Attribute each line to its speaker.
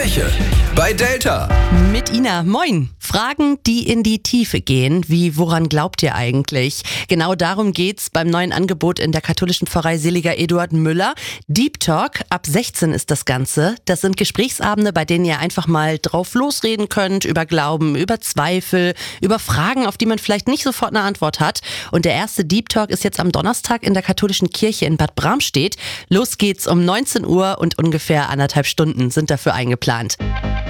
Speaker 1: Kirche bei Delta.
Speaker 2: Mit Ina, moin. Fragen, die in die Tiefe gehen, wie woran glaubt ihr eigentlich? Genau darum geht's beim neuen Angebot in der katholischen Pfarrei Seliger Eduard Müller. Deep Talk, ab 16 ist das Ganze. Das sind Gesprächsabende, bei denen ihr einfach mal drauf losreden könnt, über Glauben, über Zweifel, über Fragen, auf die man vielleicht nicht sofort eine Antwort hat. Und der erste Deep Talk ist jetzt am Donnerstag in der katholischen Kirche in Bad Bramstedt. Los geht's um 19 Uhr und ungefähr 1,5 Stunden sind dafür eingeplant.